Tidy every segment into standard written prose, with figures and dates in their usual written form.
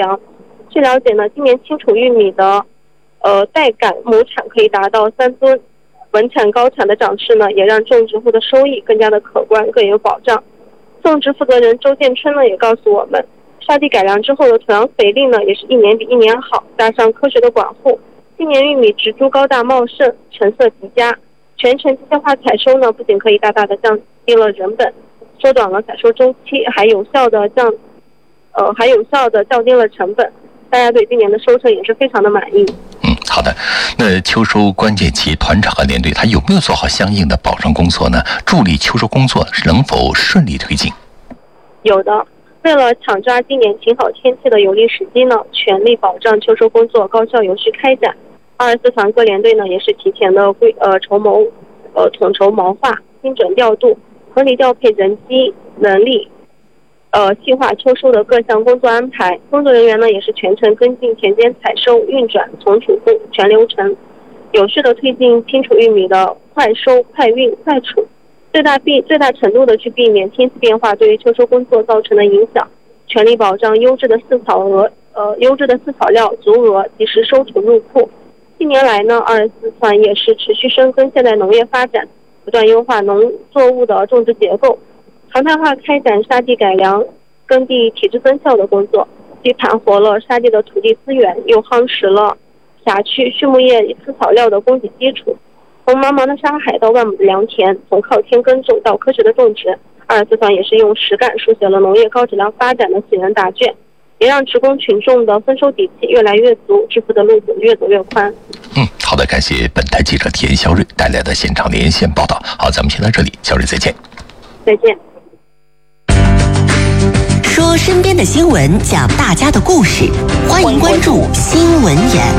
粮。据了解呢，今年清楚玉米的带杆亩产可以达到3吨，稳产高产的涨势呢，也让种植户的收益更加的可观，更有保障。种植负责人周建春呢也告诉我们，沙地改良之后的土壤肥力呢也是一年比一年好，加上科学的管护，今年玉米植株高大茂盛，成色极佳。全程机械化采收呢，不仅可以大大的降低了人本，缩短了采收周期，还有效的降低了成本。大家对今年的收成也是非常的满意。 好的。那秋收关键期，团场和连队它有没有做好相应的保障工作呢？助力秋收工作能否顺利推进？ 有的。为了抢抓今年晴好天气的有利时机呢，全力保障秋收工作高效有序开展。24团各连队呢也是提前的统筹谋划，精准调度，合理调配人机能力，细化秋收的各项工作安排。工作人员呢也是全程跟进田间采收、运转、从储户全流程，有序的推进清除玉米的快收、快运、快储，最大程度的去避免天气变化对于秋收工作造成的影响，全力保障优质的饲草料足额及时收储入库。近年来呢，24团也是持续深耕现代农业发展，不断优化农作物的种植结构，常态化开展沙地改良、耕地体质增效的工作，既盘活了沙地的土地资源，又夯实了辖区畜牧业饲草料的供给基础。从茫茫的沙海到万亩的良田，从靠天耕种到科学的种植，24团也是用实干书写了农业高质量发展的启人答卷，也让职工群众的丰收底气越来越足，致富的路子越走越宽。 好的，感谢本台记者田肖瑞带来的现场连线报道。好，咱们先到这里，肖瑞再见。 再见。 说身边的新闻，讲大家的故事，欢迎关注新闻眼。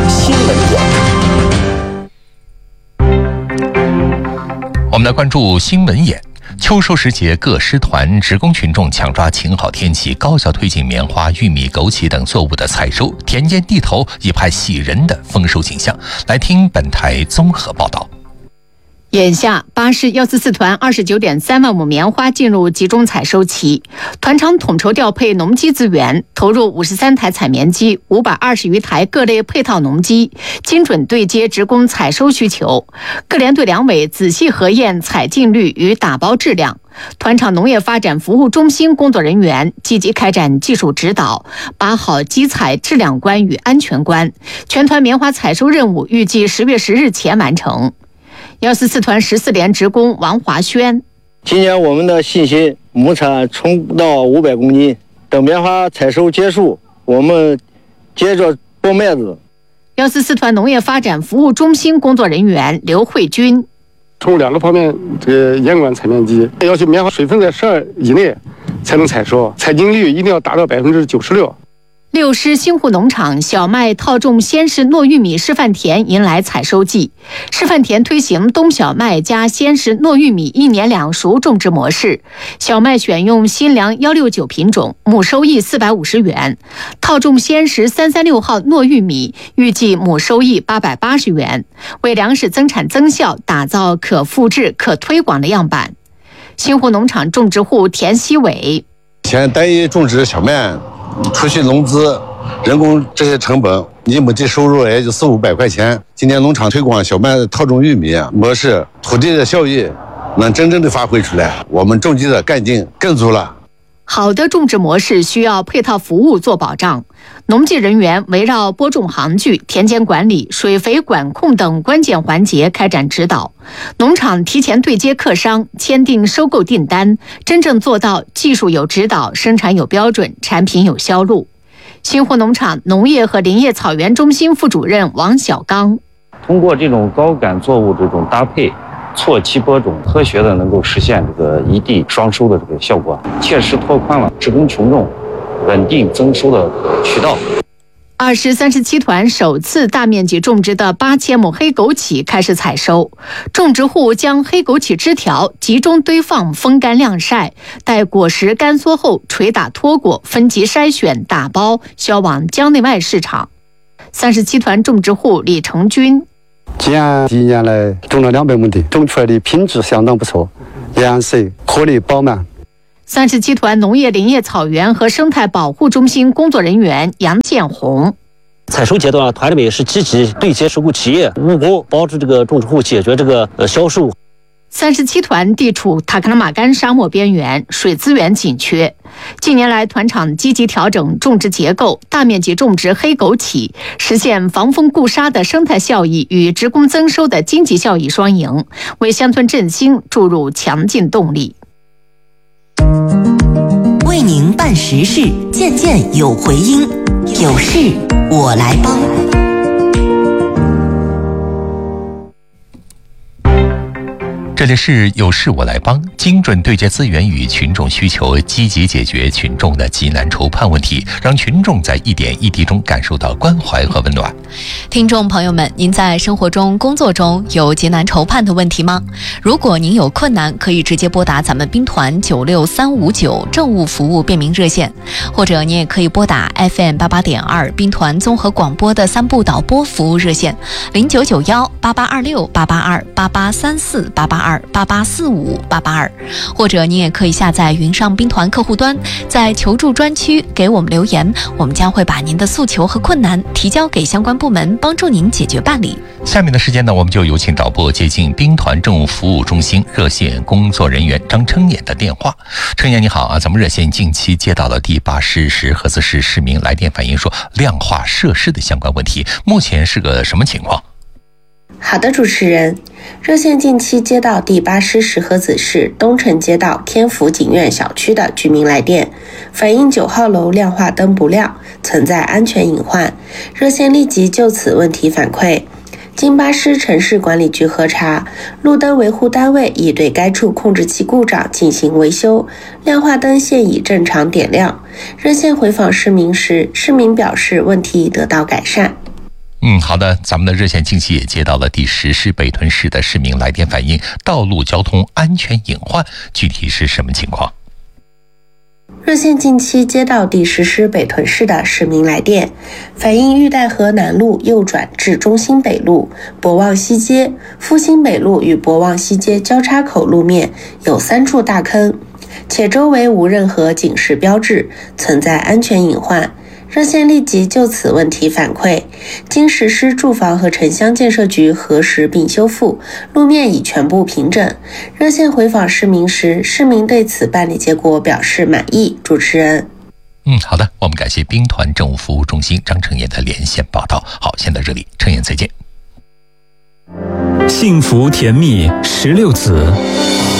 我们来关注新闻眼。秋收时节，各师团职工群众抢抓晴好天气，高效推进棉花、玉米、枸杞等作物的采收，田间地头一派喜人的丰收景象。来听本台综合报道。 眼下，巴师144团29.3万亩棉花进入集中采收期，团场统筹调配农机资源，投入53台采棉机、520余台各类配套农机，精准对接职工采收需求。各连队两委仔细核验采进率与打包质量。团场农业发展服务中心工作人员积极开展技术指导，把好机采质量关与安全关。全团棉花采收任务预计10月10日前完成。144团14连职工王华轩： 今年我们的信心亩产冲到500公斤，等棉花采收结束，我们接着播麦子。 144团农业发展服务中心工作人员刘慧军： 从2个方面严管采棉机，要求棉花水分在12以内才能采收，采净率一定要达到96%。 六师新户农场小麦套种鲜食糯玉米示范田迎来采收季，示范田推行冬小麦加鲜食糯玉米1年2熟种植模式，小麦选用新粮169品种，亩收益450元；套种鲜食336号糯玉米，预计亩收益880元，为粮食增产增效打造可复制、可推广的样板。新户农场种植户田希伟： 现在单一种植小麦，除去农资、人工这些成本，你亩地收入也就400-500块钱。今年农场推广小麦套种玉米模式，土地的效益能真正的发挥出来，我们种地的干劲更足了。 好的种植模式需要配套服务做保障，农技人员围绕播种行距、田间管理、水肥管控等关键环节开展指导，农场提前对接客商，签订收购订单，真正做到技术有指导、生产有标准、产品有销路。新户农场农业和林业草原中心副主任王小刚： 通过这种高杆作物这种搭配，错期播种，科学的能够实现这个一地双收的这个效果，切实拓宽了职工群众稳定增收的渠道。 2师37团首次大面积种植的8000亩黑枸杞开始采收，种植户将黑枸杞枝条集中堆放风干晾晒，待果实干缩后捶打脱果，分级筛选打包销往江内外市场。37团种植户李成军： 今年1年来种了200亩地，种出来的品质相当不错，颜色颗粒饱满。 37团农业林业草原和生态保护中心工作人员杨建红。 采收阶段，团里面也是积极对接收购企业，务工帮助这个种植户解决这个销售。 37团地处塔克拉玛干沙漠边缘，水资源紧缺。近年来，团场积极调整种植结构，大面积种植黑枸杞，实现防风固沙的生态效益与职工增收的经济效益双赢，为乡村振兴注入强劲动力。 为您办实事，件件有回音，有事我来帮。 这里是有事我来帮，精准对接资源与群众需求，积极解决群众的急难愁盼问题，让群众在一点一滴中感受到关怀和温暖。 听众朋友们，您在生活中、工作中有急难愁盼的问题吗？如果您有困难，可以直接拨打咱们兵团96359政务服务便民热线，或者您也可以拨打 FM88.2兵团综合广播的3部导播服务热线0991882688348828458842，或者您也可以下载云上兵团客户端，在求助专区给我们留言，我们将会把您的诉求和困难提交给相关部门，帮助您解决办理。 下面的时间呢，我们就有请导播接进兵团政务服务中心热线工作人员张称演的电话。称演你好啊，咱们热线近期接到了第8市石河子市市民来电反映说量化设施的相关问题，目前是个什么情况？ 好的，主持人，热线近期接到第8市石河子市东城街道天福景苑小区的居民来电，反映9号楼亮化灯不亮，存在安全隐患。热线立即就此问题反馈，经巴师城市管理局核查，路灯维护单位已对该处控制器故障进行维修，亮化灯现已正常点亮。热线回访市民时，市民表示问题得到改善。 好的，咱们的热线近期也接到了第10市北屯市的市民来电反映道路交通安全隐患，具体是什么情况？ 热线近期接到第10市北屯市的市民来电，反映玉带河南路右转至中心北路、博望西街、复兴北路与博望西街交叉口路面有3处大坑，且周围无任何警示标志，存在安全隐患。热线立即就此问题反馈，经实施住房和城乡建设局核实并修复，路面已全部平整。热线回访市民时，市民对此办理结果表示满意。主持人， 好的，我们感谢兵团政务服务中心张称演的连线报道。好，先到这里，称演再见。 幸福甜蜜16子。